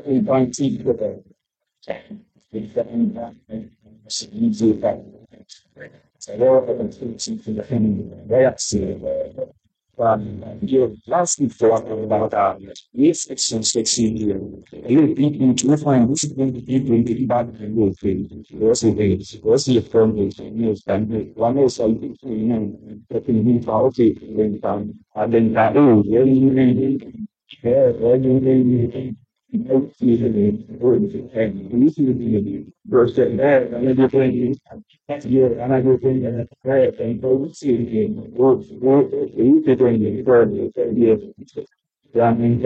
we don't keep with it. With the easy that. So there are the things in the thing they are seeing. You last before about yes, it's sexy. You think you find this is going to be really bad and good thing. What's the firm is one is I think getting new policy and then that is really yeah, really usually and usually person there and everything yeah, and everything and right and so we see it work we doing it for yeah. Yeah, I mean,